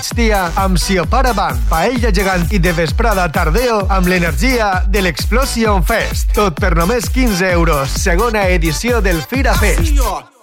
migdia amb Siopara Band, paella gegant i de vesprada tardeo amb l'energia de l'Explosion Fest. Tot per només 15 euros. Segona edició del Fira Fest.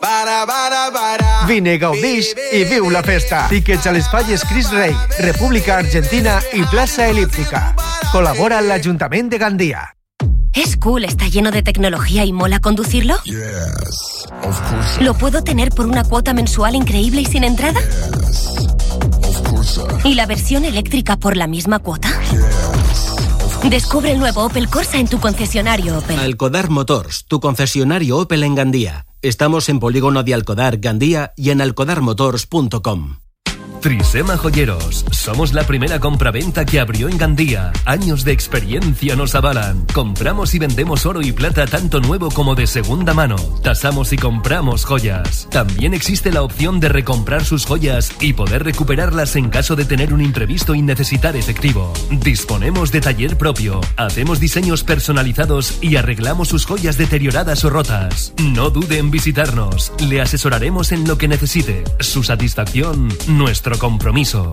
Vine, gaudix i viu la festa. Tickets a les falles Cris Rei, República Argentina y Plaza Elíptica. Colabora l'Ajuntament de Gandia. ¿Es cool? ¿Está lleno de tecnología y mola conducirlo? Yes, of course. ¿Lo puedo tener por una cuota mensual increíble y sin entrada? Yes, of course. ¿Y la versión eléctrica por la misma cuota? Yes. Descubre el nuevo Opel Corsa en tu concesionario Opel. Alcodar Motors, tu concesionario Opel en Gandía. Estamos en Polígono de Alcodar, Gandía y en alcodarmotors.com. Trisema Joyeros. Somos la primera compraventa que abrió en Gandía. Años de experiencia nos avalan. Compramos y vendemos oro y plata tanto nuevo como de segunda mano. Tasamos y compramos joyas. También existe la opción de recomprar sus joyas y poder recuperarlas en caso de tener un imprevisto y necesitar efectivo. Disponemos de taller propio. Hacemos diseños personalizados y arreglamos sus joyas deterioradas o rotas. No dude en visitarnos. Le asesoraremos en lo que necesite. Su satisfacción, nuestro compromiso.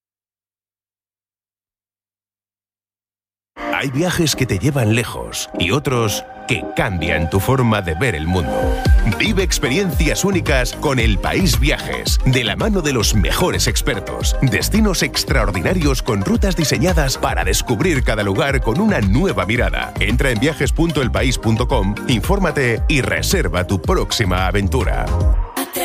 Hay viajes que te llevan lejos y otros que cambian tu forma de ver el mundo. Vive experiencias únicas con El País Viajes, de la mano de los mejores expertos. Destinos extraordinarios con rutas diseñadas para descubrir cada lugar con una nueva mirada. Entra en viajes.elpaís.com, infórmate y reserva tu próxima aventura.